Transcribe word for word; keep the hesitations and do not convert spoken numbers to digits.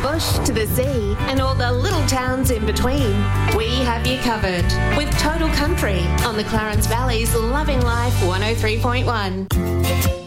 bush to the sea and all the little towns in between, we have you covered with Total Country on the Clarence Valley's Loving Life one oh three point one.